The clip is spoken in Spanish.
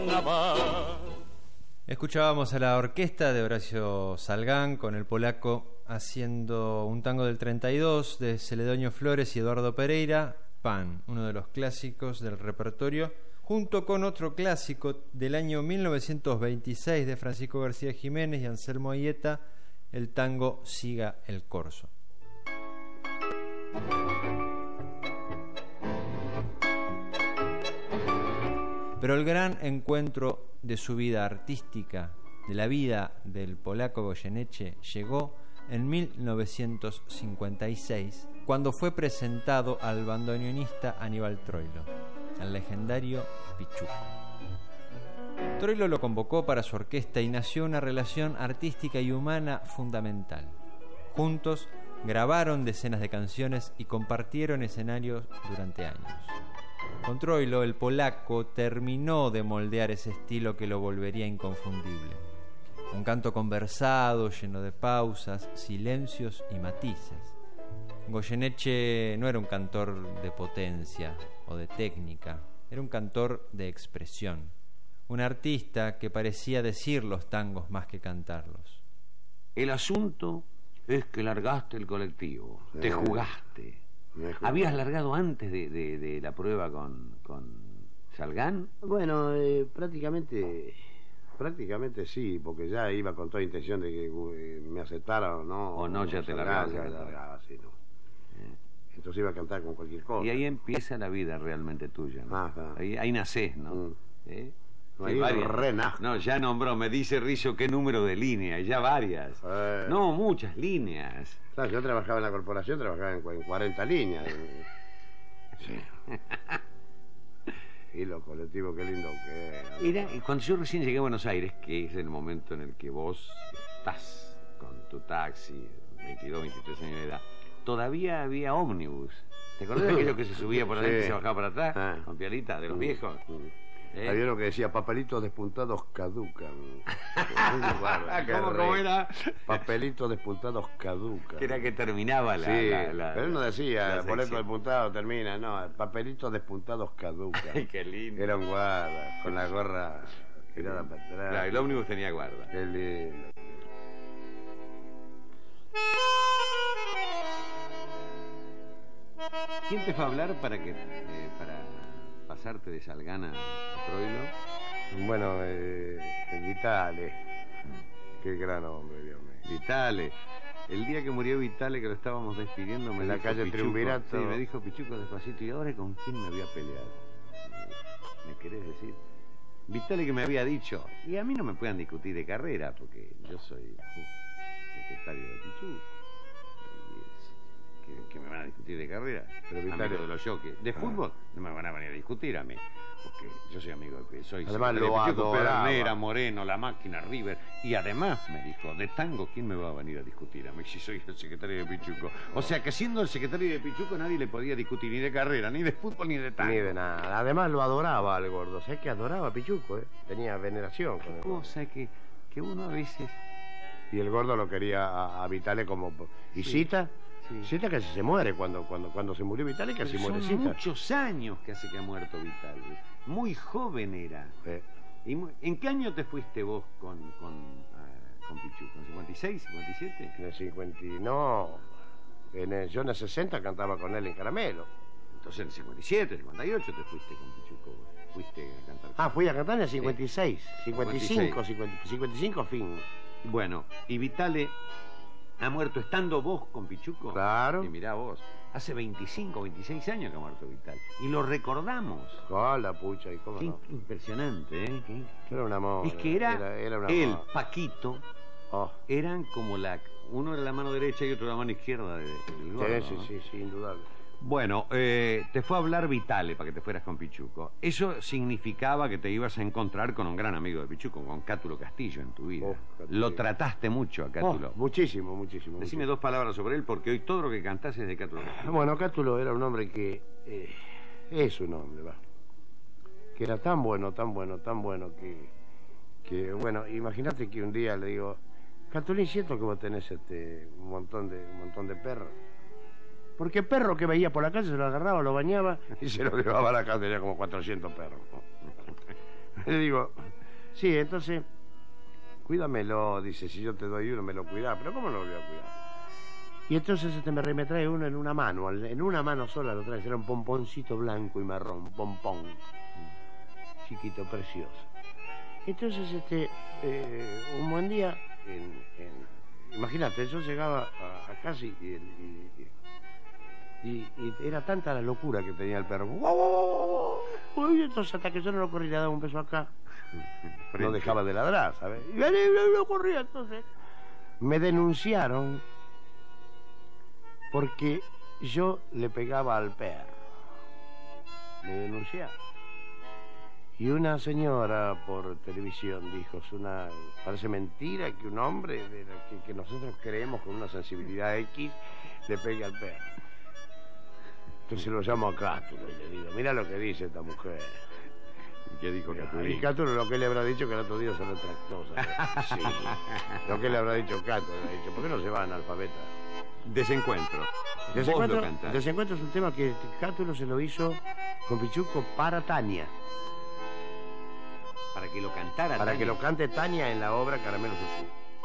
Escuchábamos a la orquesta de Horacio Salgán con el polaco haciendo un tango del 32 de Celedonio Flores y Eduardo Pereira, Pan, uno de los clásicos del repertorio, junto con otro clásico del año 1926 de Francisco García Jiménez y Anselmo Aieta, el tango Siga el Corso. Pero el gran encuentro de su vida artística, de la vida del polaco Goyeneche, llegó en 1956, cuando fue presentado al bandoneonista Aníbal Troilo, al legendario Pichuco. Troilo lo convocó para su orquesta y nació una relación artística y humana fundamental. Juntos grabaron decenas de canciones y compartieron escenarios durante años. Con Troilo, el polaco terminó de moldear ese estilo que lo volvería inconfundible. Un canto conversado, lleno de pausas, silencios y matices. Goyeneche no era un cantor de potencia o de técnica, era un cantor de expresión. Un artista que parecía decir los tangos más que cantarlos. El asunto es que largaste el colectivo, te jugaste. ¿Habías largado antes de la prueba con Salgán? Bueno, prácticamente sí, porque ya iba con toda intención de que me aceptara o no. O no, ya te largabas. Ya largaba, sí, no. Entonces iba a cantar con cualquier cosa. Y ahí empieza la vida realmente tuya, ¿no? Ahí nacés, ¿no? No, ya nombró, me dice Rizzo qué número de líneas, ya varias. No, muchas líneas. Claro, yo trabajaba en la corporación, trabajaba en 40 líneas. Sí. Y los colectivos, qué lindo que era. Y cuando yo recién llegué a Buenos Aires, que es el momento en el que vos estás con tu taxi, 22, 23 años de edad, todavía había ómnibus. ¿Te acordás de aquello que se subía por adentro y se bajaba para atrás? Con pialita, de los viejos. Había uno que decía, papelitos despuntados caducan. ¿Cómo era? Papelitos despuntados caducan. Que era que terminaba la... Sí, pero él no decía, boleto despuntado termina, no, papelitos despuntados caducan. Ay, qué lindo. Era un guarda, con la gorra girada para atrás. Claro, el ómnibus tenía guarda. Qué lindo. ¿Quién te fue a hablar para pasarte de Salgán a Troilo? Bueno, Vitale. Qué gran hombre, Dios mío. Vitale. El día que murió Vitale, que lo estábamos despidiendo, me en la dijo calle Pichuco, Triunvirato. Sí, me dijo Pichuco despacito, ¿y ahora con quién me había peleado? ¿Me querés decir? Vitale que me había dicho, y a mí no me puedan discutir de carrera, porque yo soy secretario de Pichuco. Que me van a discutir de carrera, pero Vitale de los jockeys. De fútbol no me van a venir a discutir a mí, porque yo soy amigo de soy además lo adoraba. Pedernera, Moreno, La Máquina, River, y además me dijo, de tango, ¿quién me va a venir a discutir a mí si soy el secretario de Pichuco? O sea que siendo el secretario de Pichuco nadie le podía discutir ni de carrera, ni de fútbol, ni de tango. Ni de nada. Además lo adoraba al gordo, ¿sabes que adoraba a Pichuco? Tenía veneración con él. Cosa que uno a veces... Y el gordo lo quería a Vitale como... ¿Y sí. Cita? Sí. Cita casi se muere cuando se murió Vitale, casi muere Cita. Son muchos años que hace que ha muerto Vitale. Muy joven era. ¿Y en qué año te fuiste vos con Pichuco? ¿En 56, 57? En el 50... No. Yo en el 60 cantaba con él en Caramelo. Entonces en el 57, 58 te fuiste con Pichuco. Fuiste a cantar. Fui a cantar en el 56. 55 fin. Bueno, y Vitale ha muerto estando vos con Pichuco. Claro. Y mirá vos, hace 25, 26 años que ha muerto Vitale. Y lo recordamos. La pucha, y cómo qué no. Impresionante, ¿eh? Era un amor. Es que era un él, amor. Paquito, eran como uno era la mano derecha y otro la mano izquierda del gordo, sí, indudable. Bueno, te fue a hablar Vitale para que te fueras con Pichuco. Eso significaba que te ibas a encontrar con un gran amigo de Pichuco, con Cátulo Castillo en tu vida. Lo trataste mucho a Cátulo. Muchísimo. Decime 2 palabras sobre él, porque hoy todo lo que cantás es de Cátulo Castillo. Bueno, Cátulo era un hombre que... es un hombre, que era tan bueno que bueno, imagínate que un día le digo, Catulín, siento que vos tenés un montón de perros. Porque perro que veía por la calle se lo agarraba, lo bañaba y se lo llevaba a la casa, tenía como 400 perros. Le digo, sí, entonces, cuídamelo. Dice, si yo te doy uno, me lo cuidás. Pero ¿cómo no lo voy a cuidar? Y entonces me trae uno en una mano. En una mano sola lo trae. Era un pomponcito blanco y marrón. Pompón. Chiquito, precioso. Entonces, un buen día, imagínate, yo llegaba a casa y era tanta la locura que tenía el perro. Y entonces, hasta que yo no lo corrí, le daba un beso acá. No dejaba de ladrar, ¿sabes? Y lo corría, entonces. Me denunciaron porque yo le pegaba al perro. Me denunciaron. Y una señora por televisión dijo, parece mentira que un hombre que nosotros creemos con una sensibilidad X le pegue al perro. Entonces lo llamo a Cátulo y le digo, mira lo que dice esta mujer. ¿Qué dijo Cátulo? Y Cátulo lo que le habrá dicho que el otro día se retractó, ¿sabes? Sí. Lo que le habrá dicho Cátulo, le ha dicho, ¿por qué no se va analfabeta? Desencuentro. Desencuentro es un tema que Cátulo se lo hizo con Pichuco para Tania. Para que lo cantara Para Tania. que lo cante Tania en la obra Caramelo Sutil.